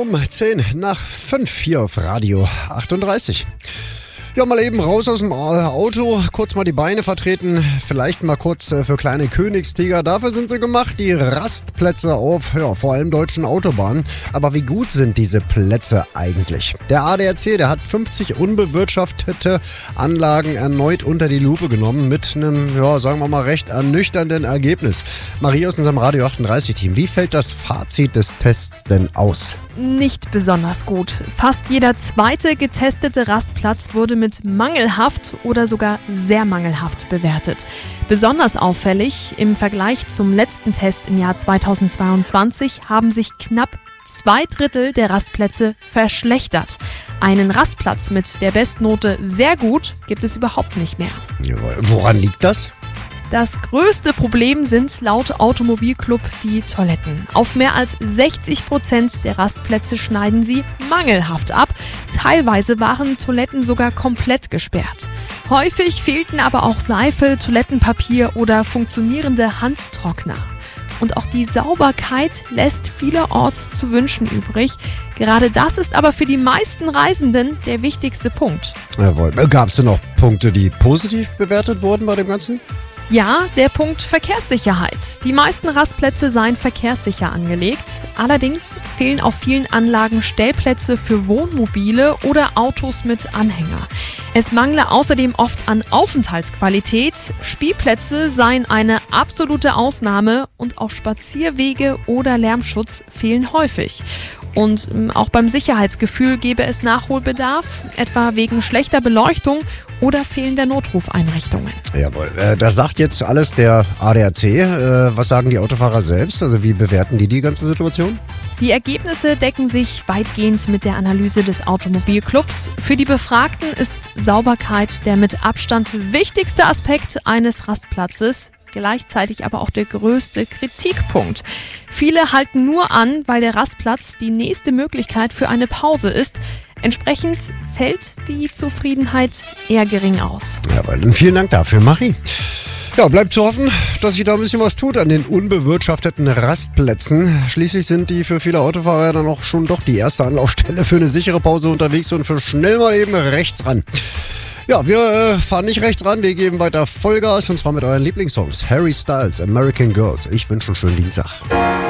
um 10 nach 5 hier auf Radio 38. Ja, mal eben raus aus dem Auto, kurz mal die Beine vertreten, vielleicht mal kurz für kleine Königstiger. Dafür sind sie gemacht, die Rastplätze auf, vor allem deutschen Autobahnen. Aber wie gut sind diese Plätze eigentlich? Der ADAC, der hat 50 unbewirtschaftete Anlagen erneut unter die Lupe genommen mit einem, sagen wir mal, recht ernüchternden Ergebnis. Marie aus unserem Radio 38-Team, wie fällt das Fazit des Tests denn aus? Nicht besonders gut. Fast jeder zweite getestete Rastplatz wurde mit mangelhaft oder sogar sehr mangelhaft bewertet. Besonders auffällig, im Vergleich zum letzten Test im Jahr 2022 haben sich knapp 2/3 der Rastplätze verschlechtert. Einen Rastplatz mit der Bestnote sehr gut gibt es überhaupt nicht mehr. Jawohl. Woran liegt das? Das größte Problem sind laut Automobilclub die Toiletten. Auf mehr als 60% der Rastplätze schneiden sie mangelhaft ab. Teilweise waren Toiletten sogar komplett gesperrt. Häufig fehlten aber auch Seife, Toilettenpapier oder funktionierende Handtrockner. Und auch die Sauberkeit lässt vielerorts zu wünschen übrig. Gerade das ist aber für die meisten Reisenden der wichtigste Punkt. Jawohl. Gab es denn noch Punkte, die positiv bewertet wurden bei dem Ganzen? Ja, der Punkt Verkehrssicherheit. Die meisten Rastplätze seien verkehrssicher angelegt. Allerdings fehlen auf vielen Anlagen Stellplätze für Wohnmobile oder Autos mit Anhänger. Es mangle außerdem oft an Aufenthaltsqualität. Spielplätze seien eine absolute Ausnahme und auch Spazierwege oder Lärmschutz fehlen häufig. Und auch beim Sicherheitsgefühl gäbe es Nachholbedarf, etwa wegen schlechter Beleuchtung oder fehlender Notrufeinrichtungen. Jawohl, das sagt jetzt alles der ADAC. Was sagen die Autofahrer selbst? Also wie bewerten die ganze Situation? Die Ergebnisse decken sich weitgehend mit der Analyse des Automobilclubs. Für die Befragten ist Sauberkeit der mit Abstand wichtigste Aspekt eines Rastplatzes. Gleichzeitig aber auch der größte Kritikpunkt. Viele halten nur an, weil der Rastplatz die nächste Möglichkeit für eine Pause ist. Entsprechend fällt die Zufriedenheit eher gering aus. Jawohl, dann vielen Dank dafür, Marie. Ja, bleibt zu hoffen, dass sich da ein bisschen was tut an den unbewirtschafteten Rastplätzen. Schließlich sind die für viele Autofahrer ja dann auch schon doch die erste Anlaufstelle für eine sichere Pause unterwegs und für schnell mal eben rechts ran. Ja, wir fahren nicht rechts ran, wir geben weiter Vollgas und zwar mit euren Lieblingssongs. Harry Styles, American Girls. Ich wünsche einen schönen Dienstag.